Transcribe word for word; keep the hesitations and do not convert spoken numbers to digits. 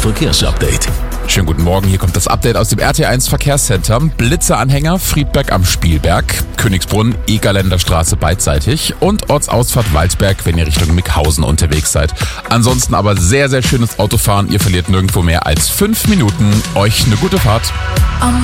Verkehrsupdate. Schönen guten Morgen, hier kommt das Update aus dem R T eins Verkehrscenter. Blitzeanhänger Friedberg am Spielberg, Königsbrunn, Egerländer Straße beidseitig und Ortsausfahrt Waldberg, wenn ihr Richtung Mickhausen unterwegs seid. Ansonsten aber sehr, sehr schönes Autofahren. Ihr verliert nirgendwo mehr als fünf Minuten. Euch eine gute Fahrt.